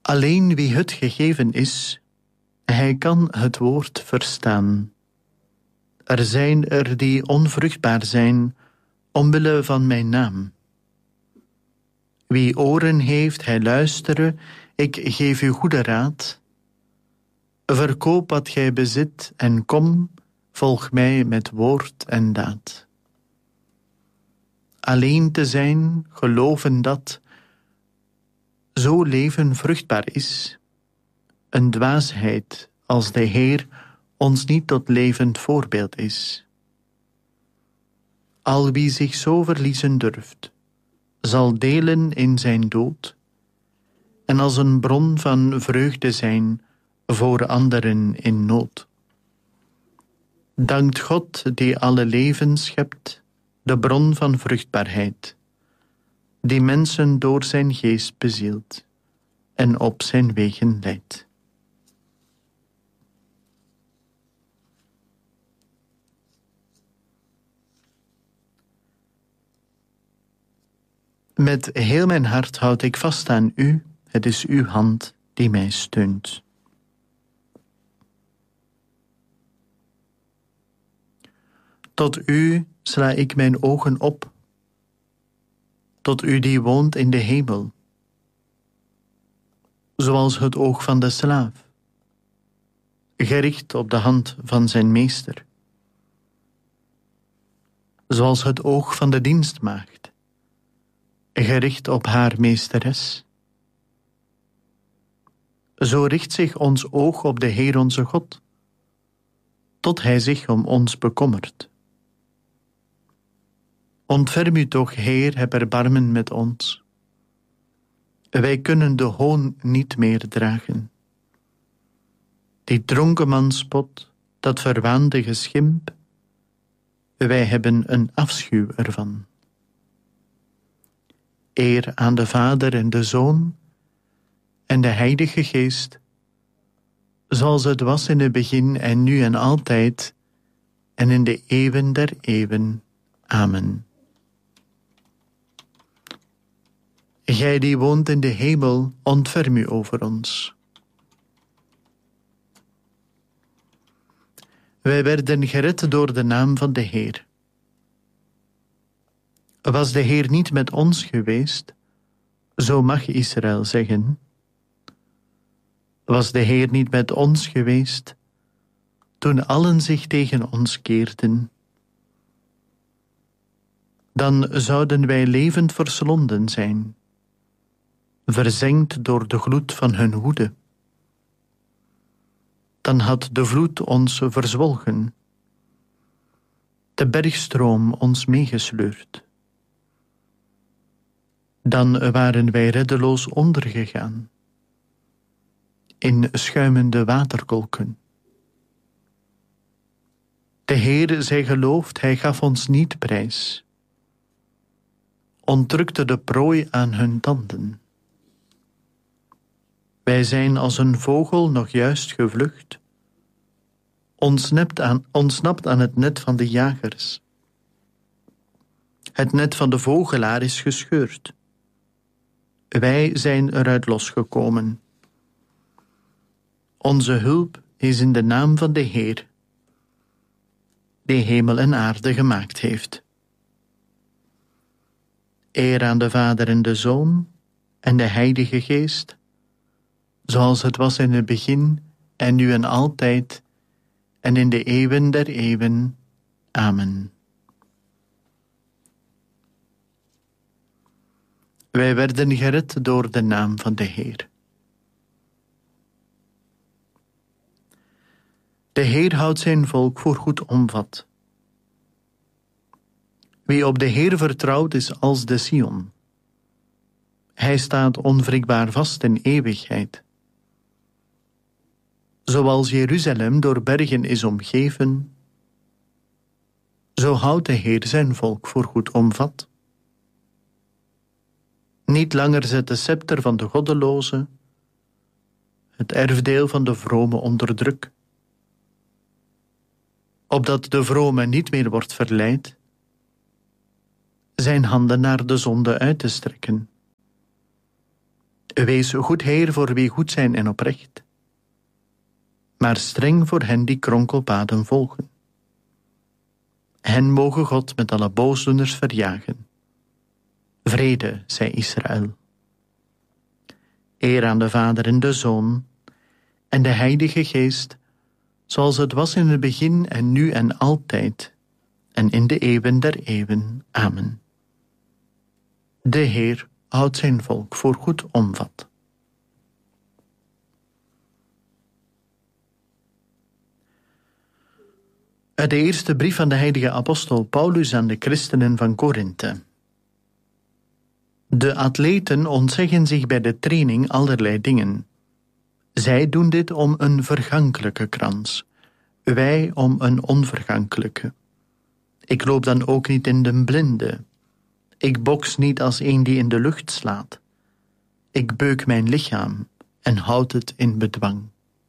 Alleen wie het gegeven is, hij kan het woord verstaan. Er zijn er die onvruchtbaar zijn, omwille van mijn naam. Wie oren heeft, hij luistere, ik geef u goede raad. Verkoop wat gij bezit en kom, volg mij met woord en daad. Alleen te zijn, geloven dat zo leven vruchtbaar is, een dwaasheid als de Heer ons niet tot levend voorbeeld is. Al wie zich zo verliezen durft, zal delen in zijn dood en als een bron van vreugde zijn voor anderen in nood. Dankt God die alle leven schept, de bron van vruchtbaarheid, die mensen door zijn geest bezielt en op zijn wegen leidt. Met heel mijn hart houd ik vast aan u, het is uw hand die mij steunt. Tot u sla ik mijn ogen op, tot u die woont in de hemel, zoals het oog van de slaaf, gericht op de hand van zijn meester, zoals het oog van de dienstmaagd, gericht op haar meesteres. Zo richt zich ons oog op de Heer onze God, tot hij zich om ons bekommert. Ontferm u toch, Heer, heb erbarmen met ons. Wij kunnen de hoon niet meer dragen. Die dronkenmansspot, dat verwaande geschimp, wij hebben een afschuw ervan. Eer aan de Vader en de Zoon en de Heilige Geest, zoals het was in het begin en nu en altijd en in de eeuwen der eeuwen. Amen. Gij die woont in de hemel, ontferm u over ons. Wij werden gered door de naam van de Heer. Was de Heer niet met ons geweest, zo mag Israël zeggen. Was de Heer niet met ons geweest, toen allen zich tegen ons keerden, dan zouden wij levend verslonden zijn, verzengd door de gloed van hun woede. Dan had de vloed ons verzwolgen, de bergstroom ons meegesleurd. Dan waren wij reddeloos ondergegaan, in schuimende waterkolken. De Heer zij geloofd, hij gaf ons niet prijs, ontdrukte de prooi aan hun tanden. Wij zijn als een vogel nog juist gevlucht, ontsnapt aan het net van de jagers. Het net van de vogelaar is gescheurd. Wij zijn eruit losgekomen. Onze hulp is in de naam van de Heer, die hemel en aarde gemaakt heeft. Eer aan de Vader en de Zoon en de Heilige Geest, zoals het was in het begin en nu en altijd en in de eeuwen der eeuwen. Amen. Wij werden gered door de naam van de Heer. De Heer houdt zijn volk voor goed omvat. Wie op de Heer vertrouwt is als de Sion. Hij staat onwrikbaar vast in eeuwigheid. Zoals Jeruzalem door bergen is omgeven, zo houdt de Heer zijn volk voor goed omvat. Niet langer zet de scepter van de goddeloze het erfdeel van de vrome onder druk, opdat de vrome niet meer wordt verleid zijn handen naar de zonde uit te strekken Wees goed Heer voor wie goed zijn en oprecht, maar streng voor hen die kronkelpaden volgen. Hen mogen God met alle boosdoeners verjagen. Vrede, zij Israël. Eer aan de Vader en de Zoon en de Heilige Geest, zoals het was in het begin en nu en altijd, en in de eeuwen der eeuwen. Amen. De Heer houdt zijn volk voor goed omvat. Uit de eerste brief van de heilige apostel Paulus aan de christenen van Korinthe. De atleten ontzeggen zich bij de training allerlei dingen. Zij doen dit om een vergankelijke krans, wij om een onvergankelijke. Ik loop dan ook niet in den blinde. Ik boks niet als een die in de lucht slaat. Ik beuk mijn lichaam en houd het in bedwang.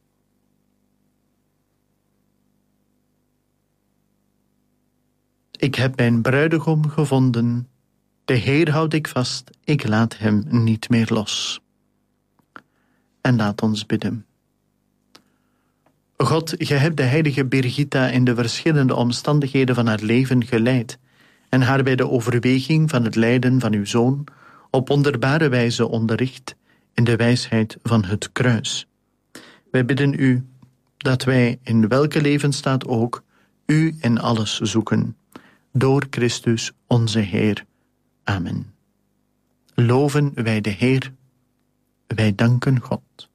Ik heb mijn bruidegom gevonden. De Heer houd ik vast, ik laat hem niet meer los. En laat ons bidden. God, gij hebt de heilige Birgitta in de verschillende omstandigheden van haar leven geleid en haar bij de overweging van het lijden van uw Zoon op wonderbare wijze onderricht in de wijsheid van het kruis. Wij bidden u dat wij in welke levensstaat ook u in alles zoeken, door Christus onze Heer. Amen. Loven wij de Heer, wij danken God.